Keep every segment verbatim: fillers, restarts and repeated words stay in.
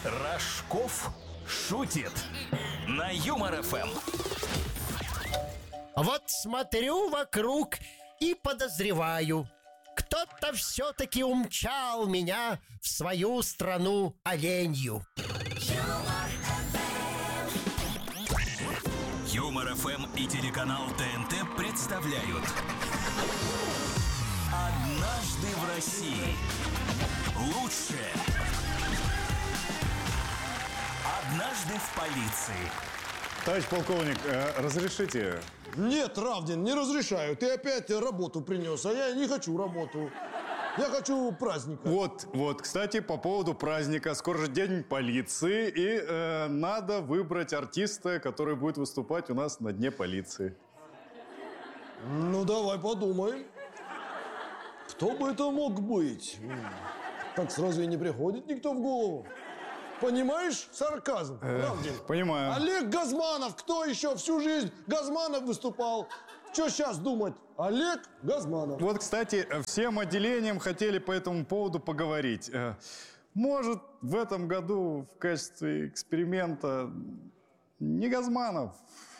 Рожков шутит на Юмор ФМ. Вот смотрю вокруг и подозреваю, кто-то все-таки умчал меня в свою страну оленью. Юмор ФМ и телеканал ТНТ представляют «Однажды в России». Лучшее. Однажды в полиции. Товарищ полковник, э, разрешите? Нет, Равдин, не разрешаю. Ты опять работу принес, а я не хочу работу. Я хочу праздника. Вот, вот, кстати, по поводу праздника. Скоро же день полиции, и э, надо выбрать артиста, который будет выступать у нас на Дне полиции. Ну, давай подумаем. Кто бы это мог быть? Так сразу и не приходит никто в голову. Понимаешь сарказм, Равдин? Понимаю. Олег Газманов. Кто еще всю жизнь Газманов выступал? Что сейчас думать? Олег Газманов. Вот, кстати, всем отделениям хотели по этому поводу поговорить. Э, Может, в этом году в качестве эксперимента не Газманов.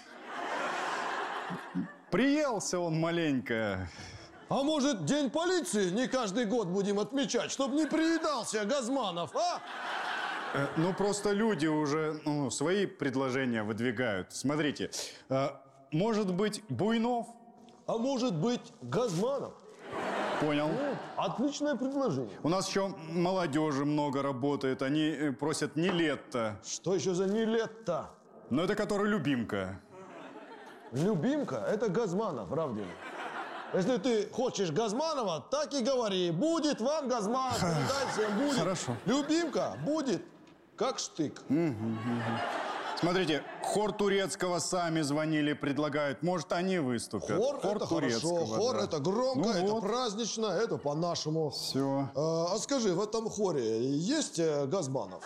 Приелся он маленько. А может, День полиции не каждый год будем отмечать, чтобы не приедался Газманов, а? Э, Ну, просто люди уже ну, свои предложения выдвигают. Смотрите, э, может быть, Буйнов? А может быть, Газманов? Понял. Ну, отличное предложение. У нас еще молодежи много работает. Они э, просят Нилетто. Что еще за Нилетто? Но это который любимка. Любимка – это Газманов, Равдин. Если ты хочешь Газманова, так и говори. Будет вам Газманов, передай всем, будет. Хорошо. Любимка будет как штык. Смотрите, хор турецкого сами звонили, предлагают. Может, они выступят. Хор, это хорошо, хор да. это громко, Ну это вот. празднично, это по-нашему. Все. А, а скажи, в этом хоре есть э, Газманов?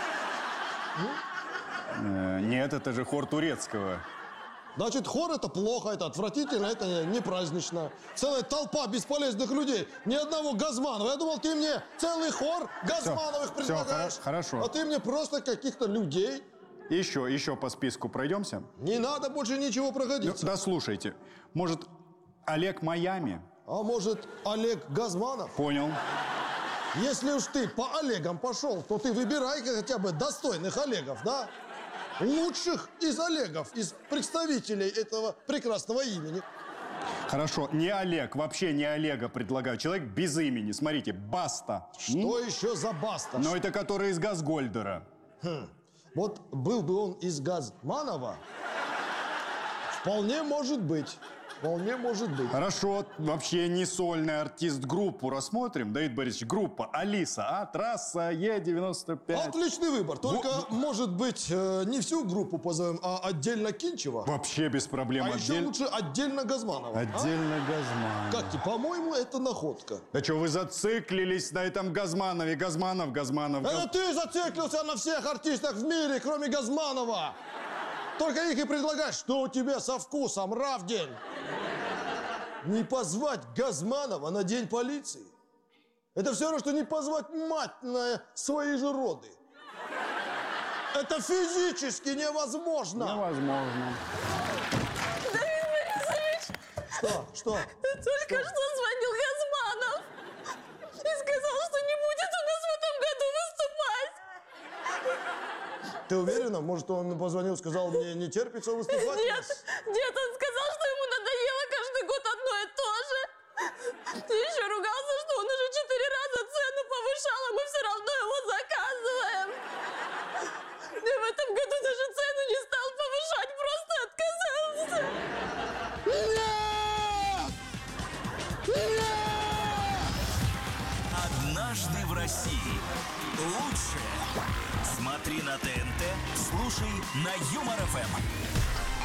Э, нет, это же хор турецкого. Значит, хор это плохо, это отвратительно, это не празднично. Целая толпа бесполезных людей, ни одного Газманова. Я думал, ты мне целый хор Газмановых Всё, предлагаешь. всё, хорошо. А ты мне просто каких-то людей. Еще, еще по списку пройдемся. Не надо больше ничего Ну, проходить. да, слушайте. Может, Олег Майами? А может, Олег Газманов? Понял. Если уж ты по Олегам пошел, то ты выбирай хотя бы достойных Олегов, да? Лучших из Олегов, из представителей этого прекрасного имени. Хорошо, не Олег, вообще не Олега предлагаю. Человек без имени. Смотрите, Баста. Что еще за Баста? Но это который из Газгольдера. Вот был бы он из Газманова, вполне может быть. Вполне может быть. Хорошо, вообще не сольный артист. Группу рассмотрим, Давид Борисович. Группа Алиса, а? Трасса Е девяносто пять. Отличный выбор. Только, Во- может быть, э, не всю группу позовем, а отдельно Кинчева. Вообще без проблем. А еще Отдель- лучше отдельно Газманова. а? Отдельно Газманов. Как тебе? По-моему, это находка. Да что, вы зациклились на этом Газманове? Газманов, Газманов, Это Газ... ты зациклился на всех артистах в мире, кроме Газманова. Только их и предлагаешь. Что у тебя со вкусом, Равдин? Не позвать Газманова на День полиции? Это все равно, что не позвать мать на свои же роды. Это физически невозможно. Невозможно. Давид Борисович, Что? Что? только что звонил Газманов и сказал, что не будет у нас в этом году выступать. Ты уверена? Может, он позвонил, сказал, мне не терпится выступать? у Нет, нас? нет, он сказал, что ему надоело каждый год одно и то же. И еще ругался, что он уже четыре раза цену повышал, а мы все равно его заказываем. И в этом году даже цену не стал повышать, просто отказался. «Однажды в России». Лучшее. Смотри на ТНТ, слушай на Юмор ФМ.